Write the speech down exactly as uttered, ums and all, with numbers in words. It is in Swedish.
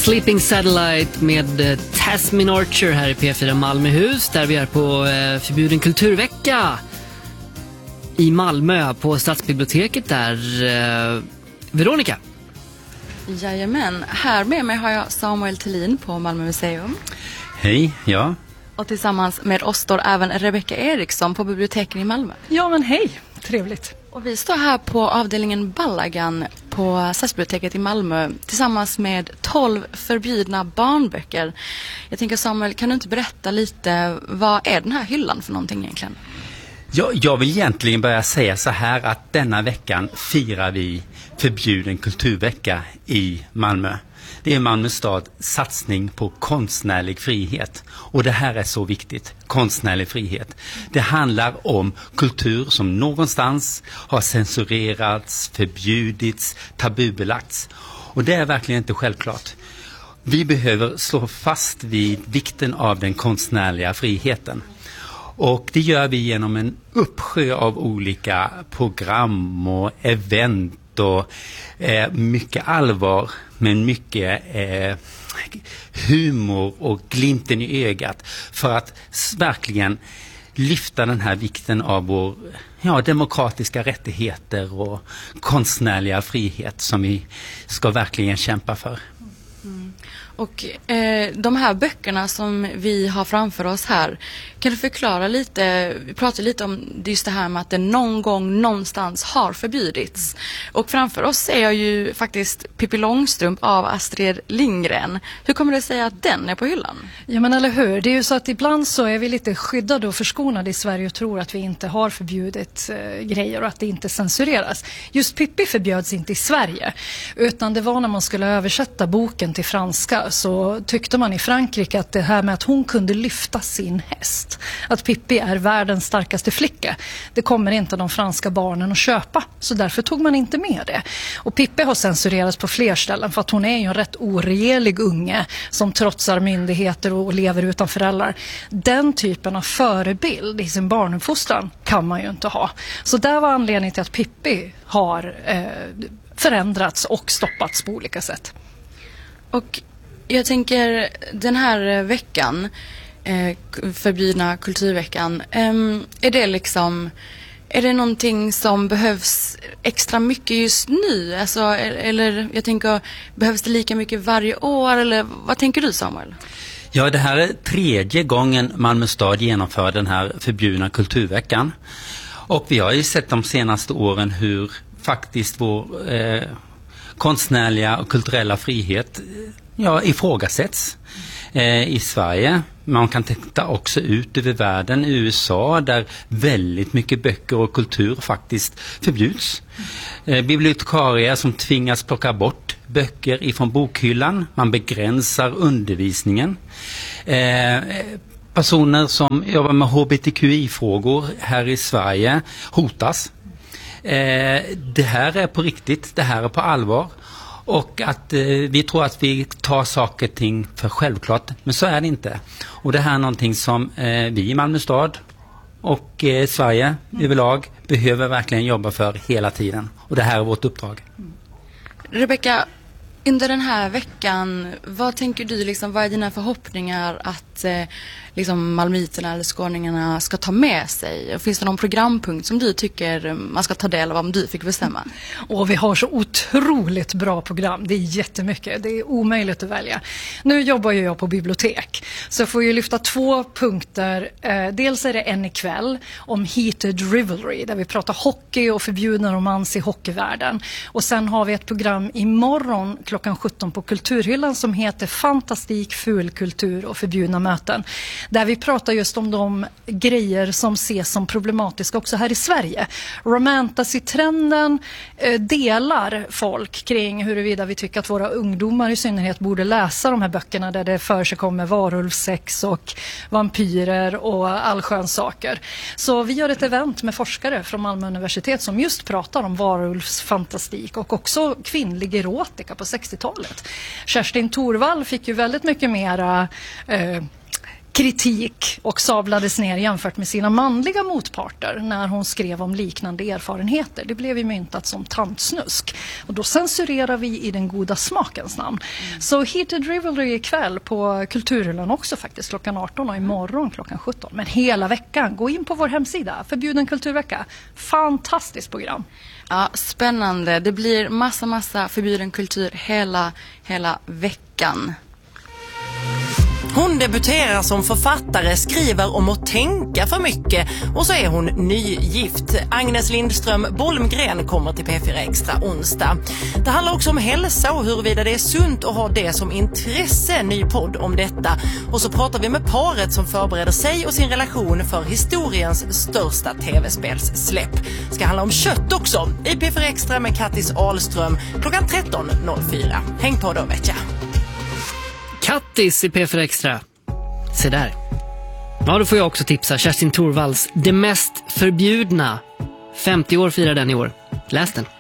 Sleeping Satellite med eh, Tasmin Archer här i P fyra Malmöhus, där vi är på eh, förbjuden kulturvecka i Malmö på Stadsbiblioteket där. Eh, Veronica. Jajamän, här med mig har jag Samuel Thelin på Malmö museum. Hej, ja. Och tillsammans med oss står även Rebecka Eriksson på biblioteken i Malmö. Ja men hej, trevligt. Och vi står här på avdelningen Ballagan på Stadsbiblioteket i Malmö tillsammans med tolv förbjudna barnböcker. Jag tänker Samuel, kan du inte berätta lite, vad är den här hyllan för någonting egentligen? Jag, jag vill egentligen börja säga så här att denna veckan firar vi förbjuden kulturvecka i Malmö. Det är Malmö stad satsning på konstnärlig frihet. Och det här är så viktigt, konstnärlig frihet. Det handlar om kultur som någonstans har censurerats, förbjudits, tabubelagts. Och det är verkligen inte självklart. Vi behöver slå fast vid vikten av den konstnärliga friheten. Och det gör vi genom en uppsjö av olika program och event och eh, mycket allvar, men mycket eh, humor och glimten i ögat för att verkligen lyfta den här vikten av vår ja, demokratiska rättigheter och konstnärliga frihet som vi ska verkligen kämpa för. Mm. Och eh, de här böckerna som vi har framför oss här, kan du förklara lite, vi pratar lite om just det här med att det någon gång någonstans har förbjudits. Och framför oss ser jag ju faktiskt Pippi Långstrump av Astrid Lindgren. Hur kommer det sig att den är på hyllan? Ja men eller hur, det är ju så att ibland så är vi lite skyddade och förskonade i Sverige och tror att vi inte har förbjudit eh, grejer och att det inte censureras. Just Pippi förbjöds inte i Sverige, utan det var när man skulle översätta boken till franska så tyckte man i Frankrike att det här med att hon kunde lyfta sin häst, att Pippi är världens starkaste flicka, det kommer inte de franska barnen att köpa, så därför tog man inte med det. Och Pippi har censurerats på fler ställen för att hon är ju en rätt oregelig unge som trotsar myndigheter och lever utan föräldrar. Den typen av förebild i sin barnuppfostran kan man ju inte ha. Så där var anledningen till att Pippi har eh, förändrats och stoppats på olika sätt. Och jag tänker den här veckan, eh, förbjudna kulturveckan, eh, är det liksom, är det någonting som behövs extra mycket just nu? Alltså, eller jag tänker, behövs det lika mycket varje år? Eller vad tänker du Samuel? Ja, det här är tredje gången Malmö stad genomför den här förbjudna kulturveckan. Och vi har ju sett de senaste åren hur faktiskt vår eh, konstnärliga och kulturella frihet ja, ifrågasätts eh, i Sverige. Man kan titta också ut över världen, i U S A där väldigt mycket böcker och kultur faktiskt förbjuds. Eh, bibliotekarier som tvingas plocka bort böcker ifrån bokhyllan. Man begränsar undervisningen. Eh, personer som jobbar med H B T Q I-frågor här i Sverige hotas. Eh, det här är på riktigt, det här är på allvar. Och att eh, vi tror att vi tar saker och ting för självklart, men så är det inte. Och det här är någonting som eh, vi i Malmö stad och eh, Sverige mm. överlag behöver verkligen jobba för hela tiden. Och det här är vårt uppdrag. Mm. Rebecka, under den här veckan, vad tänker du, liksom, vad är dina förhoppningar att eh, liksom malmöiterna eller skåningarna ska ta med sig? Och finns det någon programpunkt som du tycker man ska ta del av om du fick bestämma? Och vi har så otroligt bra program. Det är jättemycket. Det är omöjligt att välja. Nu jobbar ju jag på bibliotek. Så jag får ju lyfta två punkter. Eh, dels är det en ikväll om Heated Rivalry där vi pratar hockey och förbjuden romans i hockeyvärlden. Och sen har vi ett program imorgon klockan sjutton på Kulturhyllan som heter Fantastik, fulkultur och förbjudna möten. Där vi pratar just om de grejer som ses som problematiska också här i Sverige. Romantasy-trenden eh, delar folk kring huruvida vi tycker att våra ungdomar i synnerhet borde läsa de här böckerna där det för sig kommer varulvsex och vampyrer och allsköns saker. Så vi gör ett event med forskare från Malmö universitet som just pratar om varulvsfantastik och också kvinnlig erotika på sextiotalet. Kerstin Thorvall fick ju väldigt mycket mera eh, kritik och sablades ner jämfört med sina manliga motparter när hon skrev om liknande erfarenheter. Det blev ju myntat som tantsnusk. Och då censurerar vi i den goda smakens namn. Mm. Så Heated Rivalry ikväll på Kulturhyllan också faktiskt klockan arton och imorgon klockan sjutton. Men hela veckan, gå in på vår hemsida, Förbjuden kulturvecka. Fantastiskt program. Ja, spännande. Det blir massa, massa förbjuden kultur hela, hela veckan. Hon debuterar som författare, skriver om att tänka för mycket och så är hon nygift. Agnes Lindström Bolmgren kommer till P fyra Extra onsdag. Det handlar också om hälsa och huruvida det är sunt att ha det som intresse. Ny podd om detta. Och så pratar vi med paret som förbereder sig och sin relation för historiens största tv-spelssläpp. Ska handla om kött också i P fyra Extra med Kattis Ahlström klockan tretton noll fyra. Häng på då, vet jag. Kattis i P fyra Extra. Se där. Ja, då får jag också tipsa Kerstin Thorvalls Det mest förbjudna. femtio år firar den i år. Läs den.